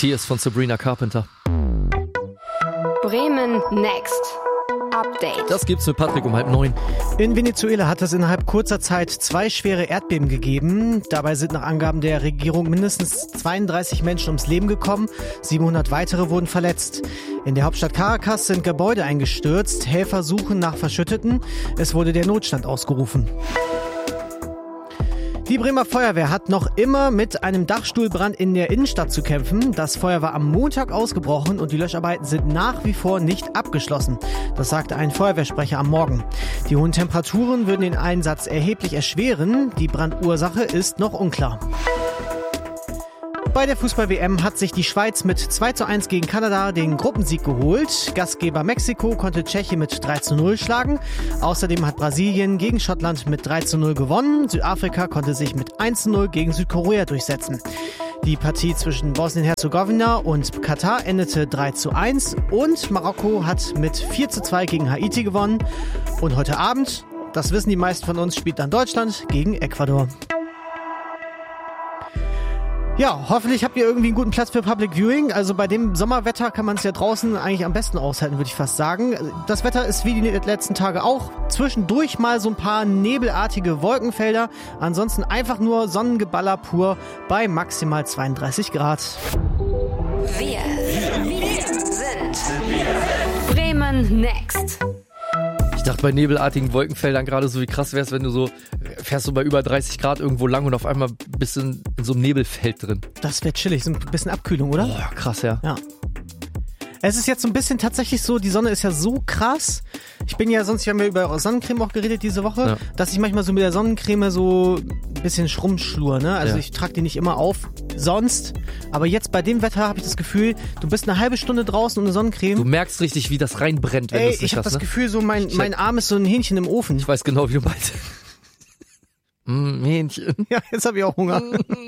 Tears von Sabrina Carpenter. Bremen Next. Update. Das gibt's mit Patrick um 8:30. In Venezuela hat es innerhalb kurzer Zeit 2 schwere Erdbeben gegeben. Dabei sind nach Angaben der Regierung mindestens 32 Menschen ums Leben gekommen. 700 weitere wurden verletzt. In der Hauptstadt Caracas sind Gebäude eingestürzt. Helfer suchen nach Verschütteten. Es wurde der Notstand ausgerufen. Die Bremer Feuerwehr hat noch immer mit einem Dachstuhlbrand in der Innenstadt zu kämpfen. Das Feuer war am Montag ausgebrochen und die Löscharbeiten sind nach wie vor nicht abgeschlossen. Das sagte ein Feuerwehrsprecher am Morgen. Die hohen Temperaturen würden den Einsatz erheblich erschweren. Die Brandursache ist noch unklar. Bei der Fußball-WM hat sich die Schweiz mit 2:1 gegen Kanada den Gruppensieg geholt. Gastgeber Mexiko konnte Tschechien mit 3:0 schlagen. Außerdem hat Brasilien gegen Schottland mit 3:0 gewonnen. Südafrika konnte sich mit 1:0 gegen Südkorea durchsetzen. Die Partie zwischen Bosnien-Herzegowina und Katar endete 3:1 und Marokko hat mit 4:2 gegen Haiti gewonnen. Und heute Abend, das wissen die meisten von uns, spielt dann Deutschland gegen Ecuador. Ja, hoffentlich habt ihr irgendwie einen guten Platz für Public Viewing. Also bei dem Sommerwetter kann man es ja draußen eigentlich am besten aushalten, würde ich fast sagen. Das Wetter ist wie die letzten Tage auch. Zwischendurch mal so ein paar nebelartige Wolkenfelder. Ansonsten einfach nur Sonnengeballer pur bei maximal 32 Grad. Wir sind Bremen Next. Ich dachte bei nebelartigen Wolkenfeldern gerade so, wie krass wär's, wenn du so fährst, so bei über 30 Grad irgendwo lang und auf einmal bist du in so einem Nebelfeld drin. Das wäre chillig, so ein bisschen Abkühlung, oder? Boah, krass, ja. Ja. Es ist jetzt so ein bisschen tatsächlich so, die Sonne ist ja so krass. Wir haben ja über Sonnencreme auch geredet diese Woche, ja, dass ich manchmal so mit der Sonnencreme so ein bisschen schrummschlur, ne? Also ja, ich trage die nicht immer auf, sonst. Aber jetzt bei dem Wetter habe ich das Gefühl, du bist eine halbe Stunde draußen und eine Sonnencreme. Du merkst richtig, wie das reinbrennt, wenn du es nicht hast. Ich habe das Gefühl, so mein Arm ist so ein Hähnchen im Ofen. Ich weiß genau, wie du meinst. Hähnchen. Ja, jetzt habe ich auch Hunger.